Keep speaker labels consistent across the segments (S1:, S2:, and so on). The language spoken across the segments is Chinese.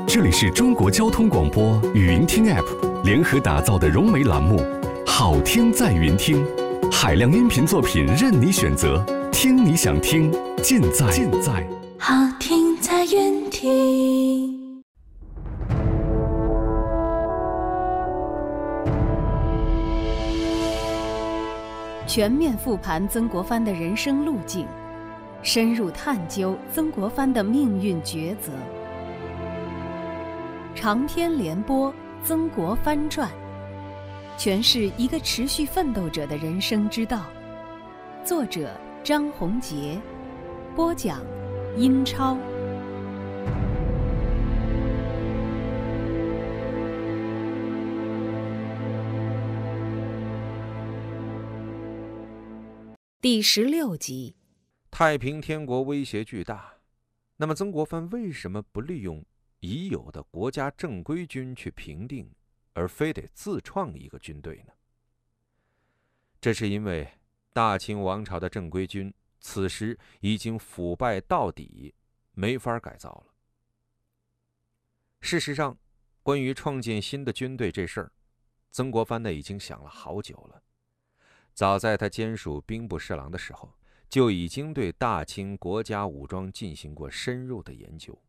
S1: 这里是中国交通广播语音听 App 联合打造的融媒栏目《好听在云听》，海量音频作品任你选择，听你想听，尽在
S2: 好听在云听。
S3: 全面复盘曾国藩的人生路径，深入探究曾国藩的命运抉择。长篇连播《曾国藩传》，诠释一个持续奋斗者的人生之道。作者张宏杰，播讲英超。第16集。
S4: 太平天国威胁巨大，那么曾国藩为什么不利用已有的国家正规军去平定，而非得自创一个军队呢？这是因为大清王朝的正规军此时已经腐败到底，没法改造了。事实上，关于创建新的军队这事儿，曾国藩呢已经想了好久了。早在他兼属兵部侍郎的时候，就已经对大清国家武装进行过深入的研究。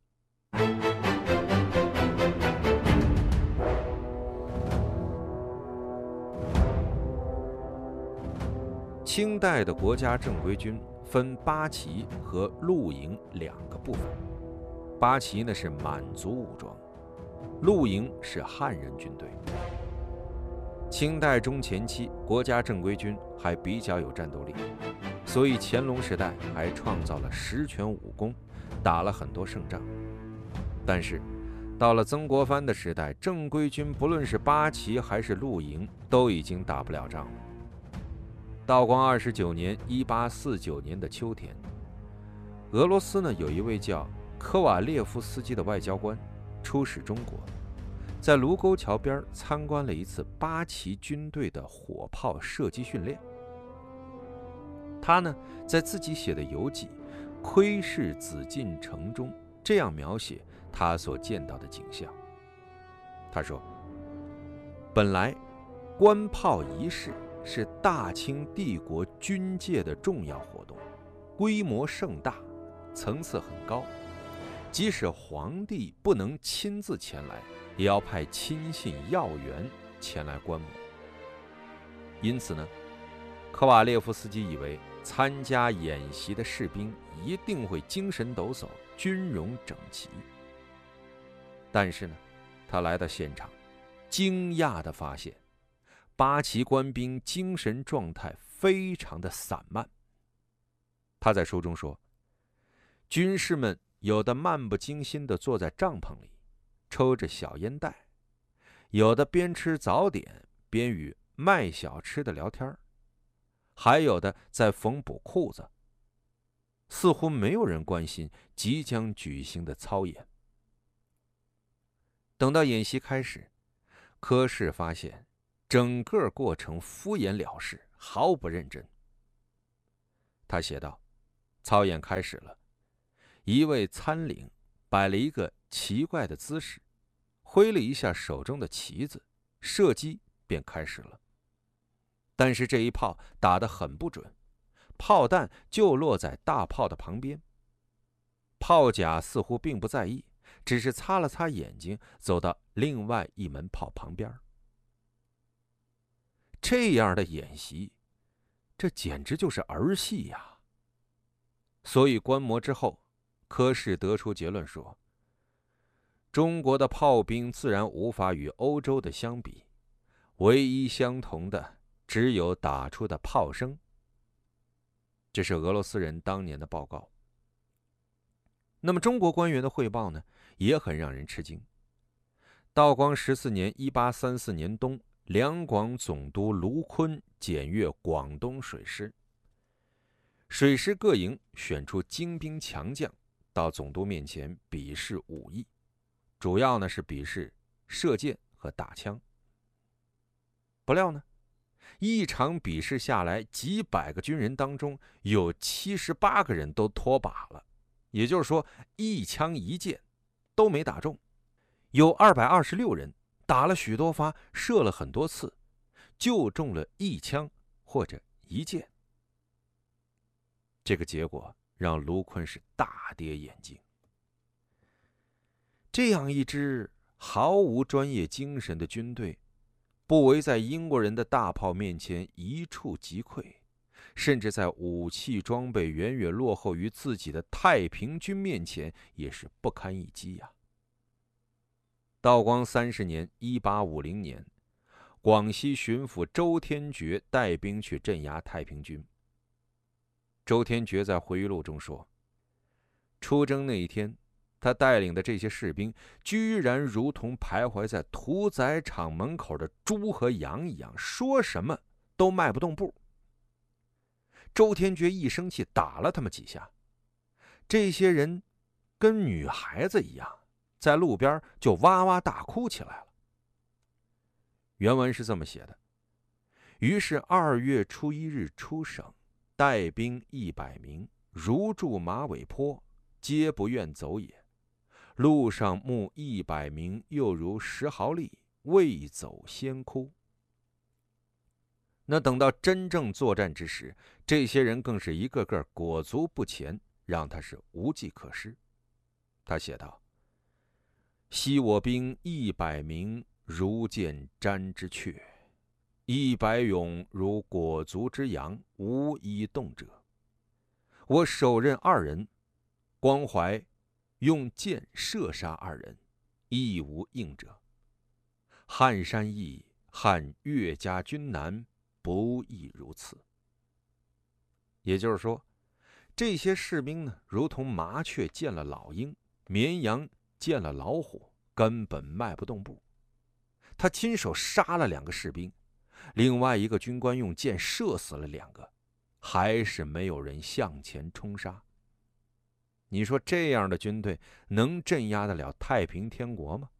S4: 清代的国家正规军分八旗和陆营两个部分。八旗呢是满族武装，陆营是汉人军队。清代中前期，国家正规军还比较有战斗力，所以乾隆时代还创造了十全武功，打了很多胜仗。但是到了曾国藩的时代，正规军不论是八旗还是陆营，都已经打不了仗了。道光29年1849年的秋天，俄罗斯呢有一位叫科瓦列夫斯基的外交官出使中国，在卢沟桥边参观了一次八旗军队的火炮射击训练。他呢在自己写的游记《窥视紫禁城》中这样描写他所见到的景象。他说，本来官炮仪式是大清帝国军界的重要活动，规模盛大，层次很高，即使皇帝不能亲自前来，也要派亲信要员前来观摩。因此呢，科瓦列夫斯基以为参加演习的士兵一定会精神抖擞，军容整齐。但是呢，他来到现场，惊讶地发现八旗官兵精神状态非常的散漫。他在书中说，军士们有的漫不经心地坐在帐篷里，抽着小烟袋，有的边吃早点边与卖小吃的聊天，还有的在缝补裤子，似乎没有人关心即将举行的操演。等到演习开始，科氏发现整个过程敷衍了事，毫不认真。他写道，操演开始了，一位参领摆了一个奇怪的姿势，挥了一下手中的旗子，射击便开始了。但是这一炮打得很不准，炮弹就落在大炮的旁边。炮甲似乎并不在意，只是擦了擦眼睛，走到另外一门炮旁边。这样的演习，这简直就是儿戏呀！所以观摩之后，科氏得出结论说，中国的炮兵自然无法与欧洲的相比，唯一相同的只有打出的炮声。这是俄罗斯人当年的报告。那么中国官员的汇报呢，也很让人吃惊。道光14年1834年冬，两广总督卢坤检阅广东水师，水师各营选出精兵强将到总督面前比试武艺，主要呢是比试射箭和打枪。不料呢，一场比试下来，几百个军人当中有78个人都脱靶了，也就是说一枪一箭都没打中。 有226人打了许多发，射了很多次，就中了1枪或者1箭。这个结果让卢坤是大跌眼镜。这样一支毫无专业精神的军队，不为在英国人的大炮面前一触即溃，甚至在武器装备远远落后于自己的太平军面前也是不堪一击呀。道光30年1850年，广西巡抚周天觉带兵去镇压太平军。周天觉在回忆录中说，出征那一天，他带领的这些士兵居然如同徘徊在屠宰场门口的猪和羊一样，说什么都迈不动步。周天觉一生气打了他们几下，这些人跟女孩子一样，在路边就哇哇大哭起来了。原文是这么写的：于是2月初1日出省，带兵100名，如住马尾坡，皆不愿走也。路上目100名，又如10毫粒，未走先哭。那等到真正作战之时，这些人更是一个个裹足不前，让他是无计可施。他写道：昔我兵100名，如见瞻之雀；100勇如裹足之羊，无一动者。我手刃2人，关怀用箭射杀2人，亦无应者。汉山易，汉岳家军难，不亦如此。也就是说，这些士兵呢，如同麻雀见了老鹰，绵羊见了老虎，根本迈不动步。他亲手杀了2个士兵，另外一个军官用箭射死了2个，还是没有人向前冲杀。你说这样的军队能镇压得了太平天国吗？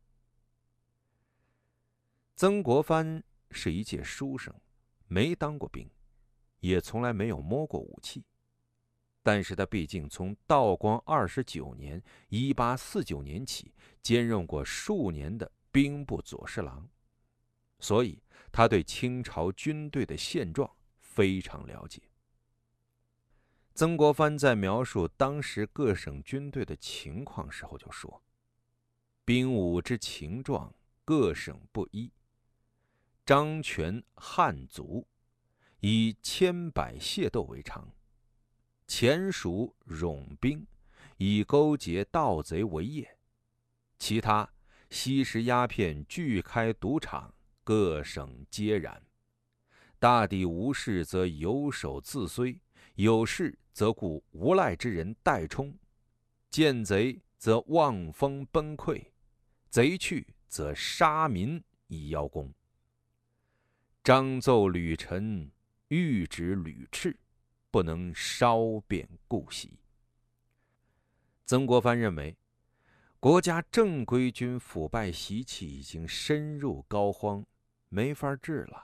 S4: 曾国藩是一介书生，没当过兵，也从来没有摸过武器，但是他毕竟从道光29年1849年起兼任过数年的兵部左侍郎，所以他对清朝军队的现状非常了解。曾国藩在描述当时各省军队的情况时候就说，兵伍之情状各省不一，张权汉族以千百械斗为常，前蜀冗兵以勾结盗贼为业，其他吸食鸦片俱开赌场，各省皆然。大抵无事则有守自虽，有事则雇无赖之人代冲，见贼则望风崩溃，贼去则杀民以邀功。章奏屡陈，谕旨屡斥，不能稍变故习。曾国藩认为，国家正规军腐败习气已经深入膏肓，没法治了。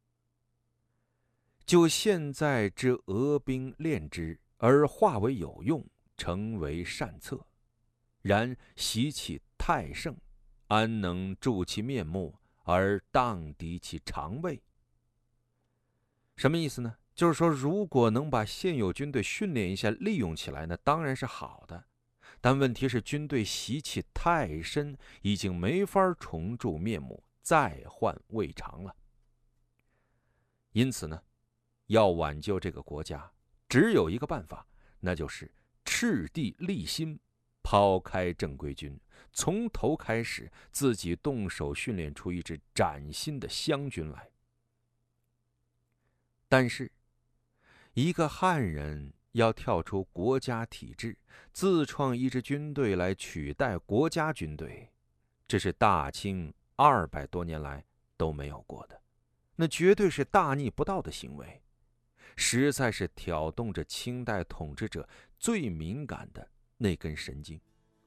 S4: 就现在之俄兵练之，而化为有用，成为善策。然习气太盛，安能助其面目，而荡涤其肠胃？什么意思呢？就是说，如果能把现有军队训练一下，利用起来呢，当然是好的。但问题是，军队习气太深，已经没法重铸面目，再换未尝了。因此呢，要挽救这个国家，只有一个办法，那就是赤地立心，抛开正规军，从头开始，自己动手训练出一支崭新的湘军来。但是，一个汉人要跳出国家体制，自创一支军队来取代国家军队，这是大清200多年来都没有过的，那绝对是大逆不道的行为，实在是挑动着清代统治者最敏感的那根神经。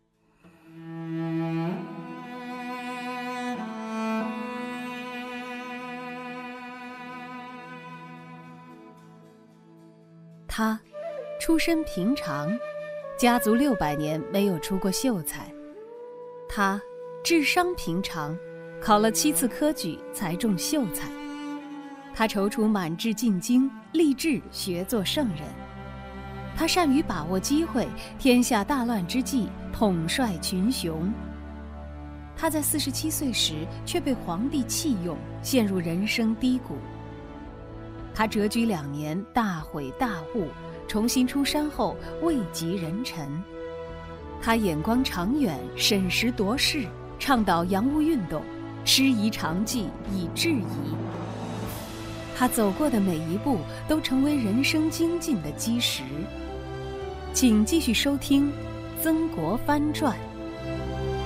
S3: 他出身平常，家族600年没有出过秀才。他智商平常，考了7次科举才中秀才。他踌躇满志进京，立志学做圣人。他善于把握机会，天下大乱之际统帅群雄。他在47岁时却被皇帝弃用，陷入人生低谷。他谪居2年，大悔大悟，重新出山后位极人臣。他眼光长远，审时度势，倡导洋务运动，师夷长技以制夷。他走过的每一步都成为人生精进的基石。请继续收听《曾国藩传》。